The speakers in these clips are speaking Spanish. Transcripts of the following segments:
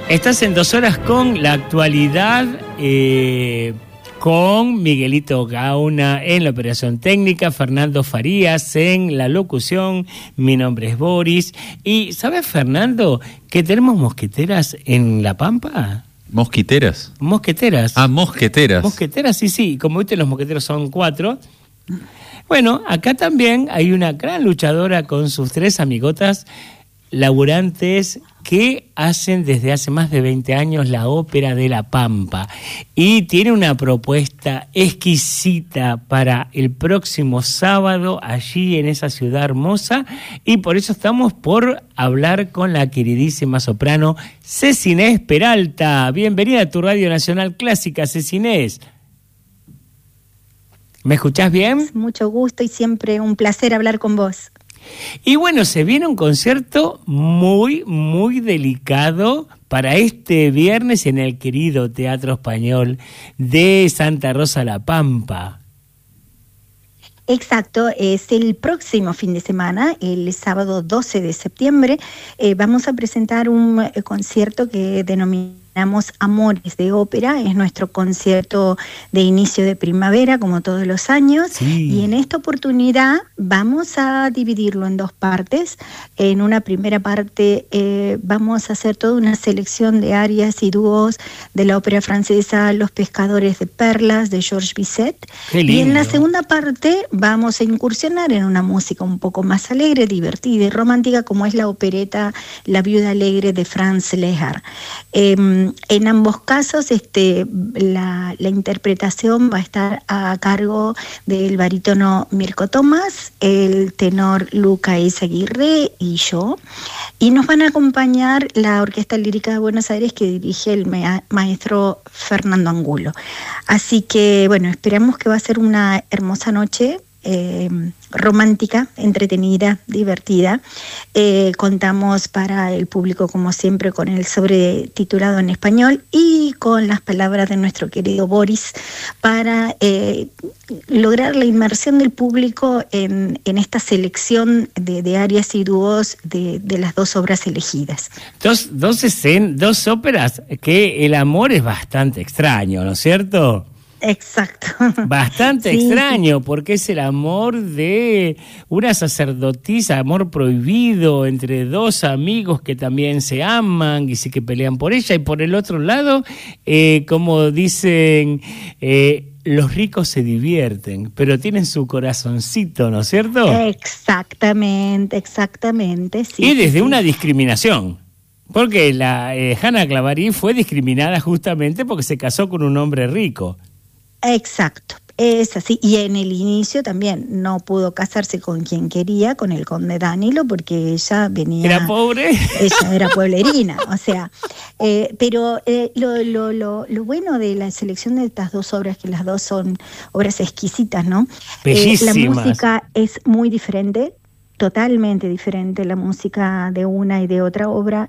Estás en 2 horas con la actualidad, con Miguelito Gauna en la operación técnica, Fernando Farías en la locución, mi nombre es Boris. Y ¿sabes, Fernando, que tenemos mosqueteras en La Pampa? ¿Mosquiteras? Mosqueteras. Ah, mosqueteras. Mosqueteras, sí. Como viste, los mosqueteros son 4. Bueno, acá también hay una gran luchadora con sus 3 amigotas laburantes que hacen desde hace más de 20 años la Ópera de La Pampa y tiene una propuesta exquisita para el próximo sábado allí en esa ciudad hermosa, y por eso estamos por hablar con la queridísima soprano Ceci Inés Peralta. Bienvenida a tu Radio Nacional Clásica, Ceci Inés. ¿Me escuchás bien? Mucho gusto y siempre un placer hablar con vos. Y bueno, se viene un concierto muy, muy delicado para este viernes en el querido Teatro Español de Santa Rosa La Pampa. Exacto, es el próximo fin de semana, el sábado 12 de septiembre, vamos a presentar un concierto que denominamos Amores de Ópera. Es nuestro concierto de inicio de primavera, como todos los años, sí. Y en esta oportunidad vamos a dividirlo en 2 partes. En una primera parte vamos a hacer toda una selección de arias y dúos de la ópera francesa Los Pescadores de Perlas, de Georges Bizet. Y en la segunda parte vamos a incursionar en una música un poco más alegre, divertida y romántica, como es la opereta La Viuda Alegre de Franz Lehár. En ambos casos la interpretación va a estar a cargo del barítono Mirko Tomás, el tenor Luca Eizaguirre y yo, y nos van a acompañar la Orquesta Lírica de Buenos Aires, que dirige el maestro Fernando Angulo. Así que bueno, esperamos que va a ser una hermosa noche, romántica, entretenida, divertida. Contamos para el público, como siempre, con el sobretitulado en español y con las palabras de nuestro querido Boris para lograr la inmersión del público en esta selección de arias y dúos de las 2 obras elegidas. Dos óperas que el amor es bastante extraño, ¿no es cierto? Exacto. Bastante sí, extraño, porque es el amor de una sacerdotisa, amor prohibido entre 2 amigos que también se aman y sí que pelean por ella, y por el otro lado, como dicen, los ricos se divierten, pero tienen su corazoncito, ¿no es cierto? Exactamente, sí. Y desde una discriminación. Porque la Hanna Clavarí fue discriminada justamente porque se casó con un hombre rico. Exacto, es así. Y en el inicio también no pudo casarse con quien quería, con el conde Danilo, porque ella venía... ¿Era pobre? Ella era pueblerina, o sea... pero lo bueno de la selección de estas 2 obras, que las 2 son obras exquisitas, ¿no? Bellísimas. La música es muy diferente, totalmente diferente la música de una y de otra obra.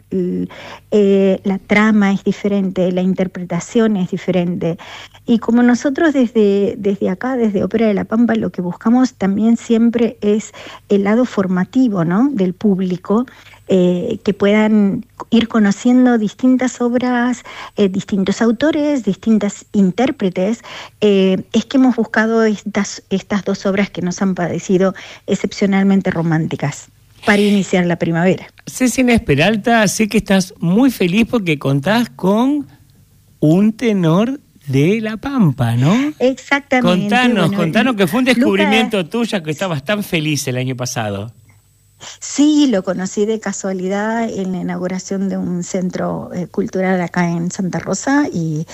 La trama es diferente, la interpretación es diferente, y como nosotros desde acá, desde Ópera de La Pampa, lo que buscamos también siempre es el lado formativo, ¿no?, del público, que puedan ir conociendo distintas obras, distintos autores, distintas intérpretes. Es que hemos buscado estas 2 obras que nos han parecido excepcionalmente románticas para iniciar la primavera. Ceci Inés Peralta, sé que estás muy feliz porque contás con un tenor de La Pampa, ¿no? Exactamente. Contanos que fue un descubrimiento tuyo, que estabas tan feliz el año pasado. Sí, lo conocí de casualidad en la inauguración de un centro cultural acá en Santa Rosa, y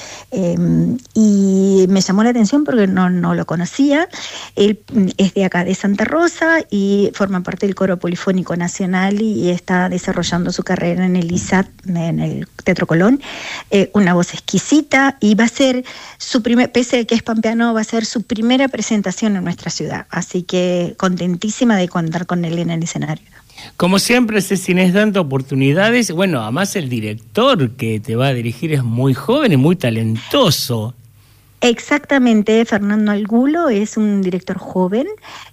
me llamó la atención porque no lo conocía. Él es de acá de Santa Rosa y forma parte del Coro Polifónico Nacional y está desarrollando su carrera en el ISAT, en el Teatro Colón. Una voz exquisita, y va a ser su pese a que es pampeano, va a ser su primera presentación en nuestra ciudad. Así que contentísima de contar con él en el escenario. Como siempre, Ceci Inés, dando oportunidades. Bueno, además el director que te va a dirigir es muy joven y muy talentoso. Exactamente, Fernando Angulo es un director joven,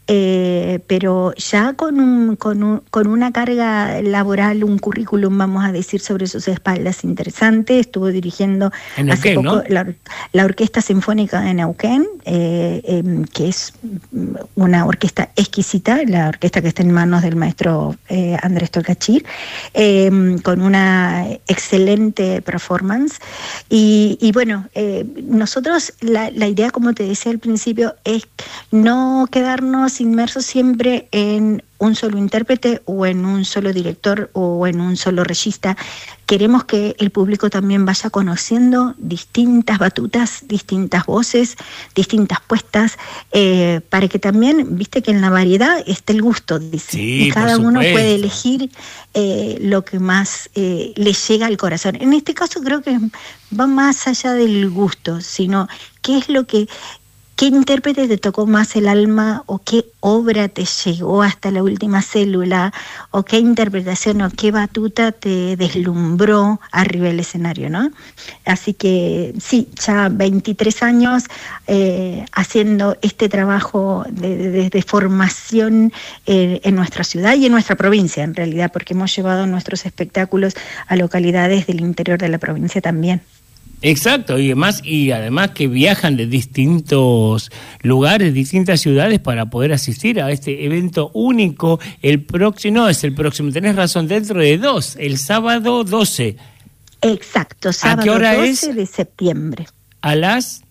pero ya con una carga laboral, un currículum, vamos a decir, sobre sus espaldas interesante. Estuvo dirigiendo hace poco, ¿no?, la Orquesta Sinfónica de Neuquén, que es una orquesta exquisita, la orquesta que está en manos del maestro Andrés Tolcachir, con una excelente performance. Y bueno, nosotros la idea, como te decía al principio, es no quedarnos inmersos siempre en un solo intérprete o en un solo director o en un solo regista. Queremos que el público también vaya conociendo distintas batutas, distintas voces, distintas puestas, para que también, viste que en la variedad está el gusto, dice, sí, y cada uno puede elegir lo que más le llega al corazón. En este caso creo que va más allá del gusto, sino qué es lo que... ¿Qué intérprete te tocó más el alma o qué obra te llegó hasta la última célula o qué interpretación o qué batuta te deslumbró arriba del escenario, ¿no? Así que sí, ya 23 años haciendo este trabajo de formación en nuestra ciudad y en nuestra provincia, en realidad, porque hemos llevado nuestros espectáculos a localidades del interior de la provincia también. Exacto, y además que viajan de distintos lugares, distintas ciudades para poder asistir a este evento único. El próximo, tenés razón, dentro de 2, el sábado 12. Exacto, sábado 12 de septiembre. ¿A las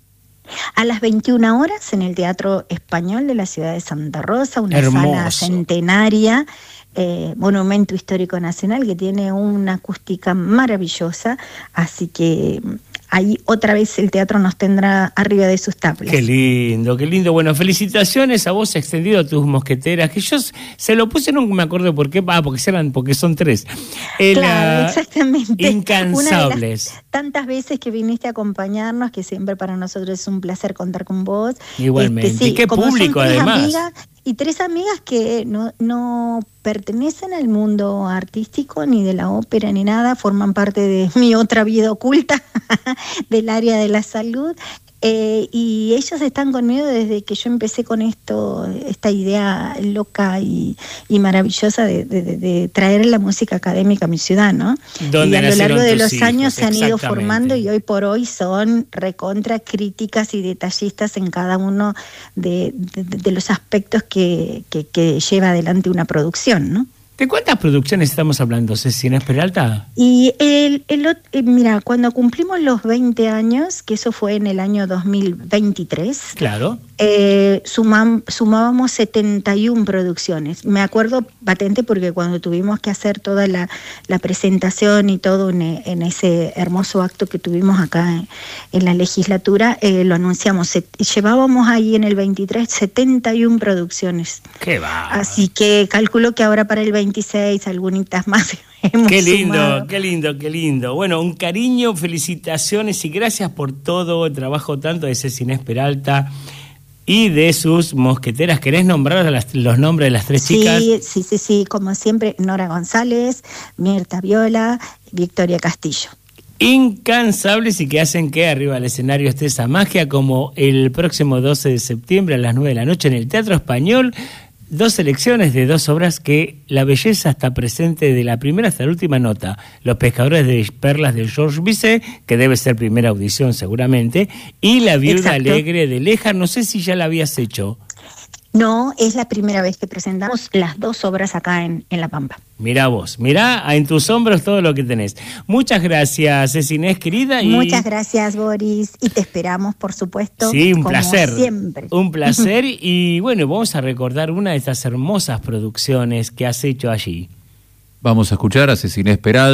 21 horas en el Teatro Español de la ciudad de Santa Rosa, una hermoso, sala centenaria, monumento histórico nacional que tiene una acústica maravillosa, así que ahí otra vez el teatro nos tendrá arriba de sus tablas. Qué lindo, qué lindo. Bueno, felicitaciones a vos, extendido a tus mosqueteras, que yo se lo puse, no me acuerdo por qué, porque son 3. Claro, exactamente. Incansables. Una de las tantas veces que viniste a acompañarnos, que siempre para nosotros es un placer contar con vos. Igualmente, sí, y qué público además. Y 3 amigas que no pertenecen al mundo artístico, ni de la ópera, ni nada, forman parte de mi otra vida oculta, del área de la salud. Y ellos están conmigo desde que yo empecé con esta idea loca y maravillosa de traer la música académica a mi ciudad, ¿no? Y a lo largo de los años se han ido formando y hoy por hoy son recontra críticas y detallistas en cada uno de los aspectos que lleva adelante una producción, ¿no? ¿De cuántas producciones estamos hablando, Cecilia Peralta? Y mira, cuando cumplimos los 20 años, que eso fue en el año 2023, claro, sumábamos 71 producciones. Me acuerdo patente porque cuando tuvimos que hacer toda la presentación y todo en ese hermoso acto que tuvimos acá en la legislatura, lo anunciamos. Llevábamos ahí en el 23 71 producciones. ¡Qué va! Así que calculo que ahora para el 26 algunitas más hemos Qué lindo, sumado. qué lindo, qué lindo. Bueno, un cariño, felicitaciones y gracias por todo el trabajo tanto de Cecilia Peralta y de sus mosqueteras. ¿Querés nombrar los nombres de las 3 chicas? Sí, como siempre, Nora González, Mirta Viola, Victoria Castillo. Incansables y que hacen que arriba del escenario esté esa magia, como el próximo 12 de septiembre a las 9 de la noche en el Teatro Español. 2 selecciones de 2 obras que la belleza está presente de la primera hasta la última nota. Los pescadores de perlas de Georges Bizet, que debe ser primera audición seguramente, y La viuda alegre de Léjar. No sé si ya la habías hecho. No, es la primera vez que presentamos las 2 obras acá en La Pampa. Mirá vos, mirá en tus hombros todo lo que tenés. Muchas gracias, Inés, querida. Muchas gracias, Boris, y te esperamos, por supuesto. Sí, un como placer. Siempre. Un placer, y bueno, vamos a recordar una de estas hermosas producciones que has hecho allí. Vamos a escuchar a Cecilia Peralta.